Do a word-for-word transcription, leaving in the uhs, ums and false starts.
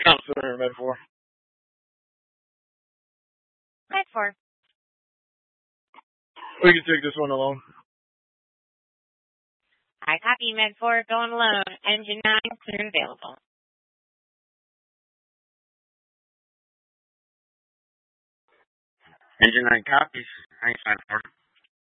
Counselor, Med four. Med four. We can take this one alone. I copy Med four, going alone. Engine nine, clear and available. Engine nine copies. Thanks, Med four.